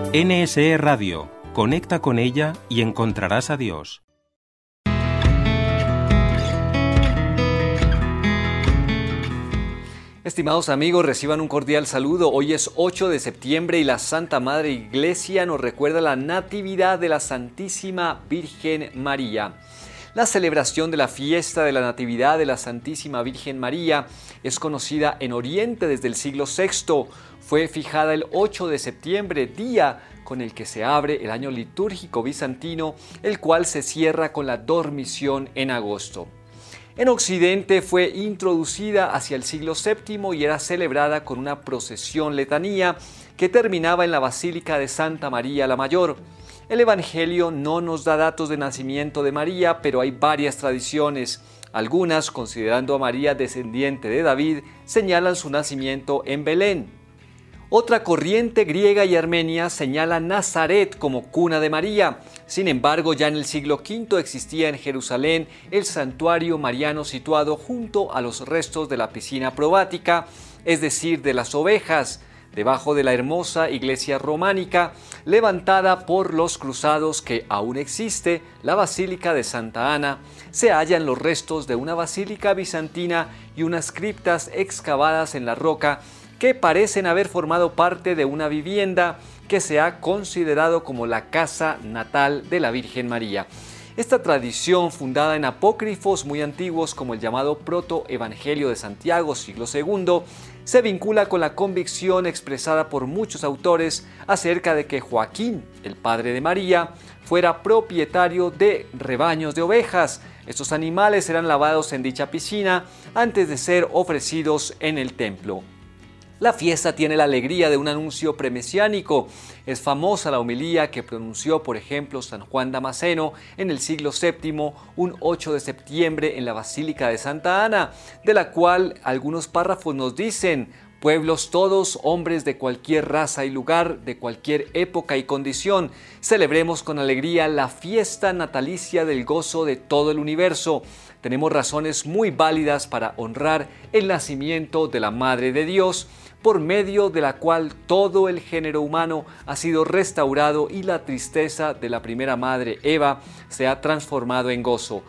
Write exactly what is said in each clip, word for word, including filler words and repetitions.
N S E Radio. Conecta con ella y encontrarás a Dios. Estimados amigos, reciban un cordial saludo. Hoy es ocho de septiembre y la Santa Madre Iglesia nos recuerda la Natividad de la Santísima Virgen María. La celebración de la fiesta de la Natividad de la Santísima Virgen María es conocida en Oriente desde el siglo sexto. Fue fijada el ocho de septiembre, día con el que se abre el año litúrgico bizantino, el cual se cierra con la dormición en agosto. En Occidente fue introducida hacia el siglo séptimo y era celebrada con una procesión letanía que terminaba en la Basílica de Santa María la Mayor. El Evangelio no nos da datos de nacimiento de María, pero hay varias tradiciones. Algunas, considerando a María descendiente de David, señalan su nacimiento en Belén. Otra corriente griega y armenia señala Nazaret como cuna de María. Sin embargo, ya en el siglo quinto existía en Jerusalén el santuario mariano situado junto a los restos de la piscina probática, es decir, de las ovejas, debajo de la hermosa iglesia románica, levantada por los cruzados que aún existe, la Basílica de Santa Ana. Se hallan los restos de una basílica bizantina y unas criptas excavadas en la roca que parecen haber formado parte de una vivienda que se ha considerado como la casa natal de la Virgen María. Esta tradición, fundada en apócrifos muy antiguos como el llamado Proto-Evangelio de Santiago, siglo segundo, se vincula con la convicción expresada por muchos autores acerca de que Joaquín, el padre de María, fuera propietario de rebaños de ovejas. Estos animales eran lavados en dicha piscina antes de ser ofrecidos en el templo. La fiesta tiene la alegría de un anuncio premesiánico. Es famosa la homilía que pronunció, por ejemplo, San Juan Damasceno en el siglo séptimo, un ocho de septiembre en la Basílica de Santa Ana, de la cual algunos párrafos nos dicen: pueblos todos, hombres de cualquier raza y lugar, de cualquier época y condición, celebremos con alegría la fiesta natalicia del gozo de todo el universo. Tenemos razones muy válidas para honrar el nacimiento de la Madre de Dios, por medio de la cual todo el género humano ha sido restaurado y la tristeza de la primera madre Eva se ha transformado en gozo.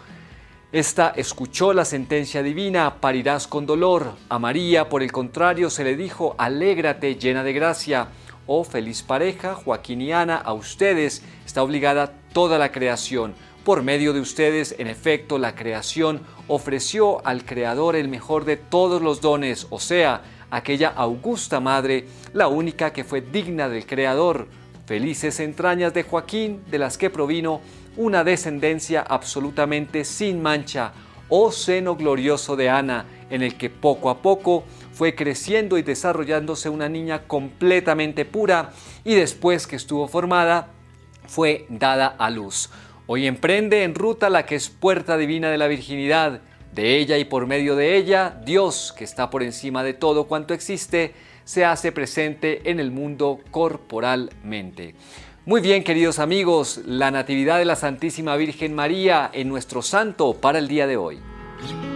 Esta escuchó la sentencia divina: parirás con dolor. A María, por el contrario, se le dijo: alégrate, llena de gracia. Oh feliz pareja, Joaquín y Ana, a ustedes está obligada toda la creación. Por medio de ustedes, en efecto, la creación ofreció al Creador el mejor de todos los dones, o sea, aquella augusta madre, la única que fue digna del Creador. Felices entrañas de Joaquín, de las que provino una descendencia absolutamente sin mancha. Oh seno glorioso de Ana, en el que poco a poco fue creciendo y desarrollándose una niña completamente pura, y después que estuvo formada, fue dada a luz. Hoy emprende en ruta la que es puerta divina de la virginidad. De ella y por medio de ella, Dios, que está por encima de todo cuanto existe, se hace presente en el mundo corporalmente. Muy bien, queridos amigos, la Natividad de la Santísima Virgen María en nuestro santo para el día de hoy.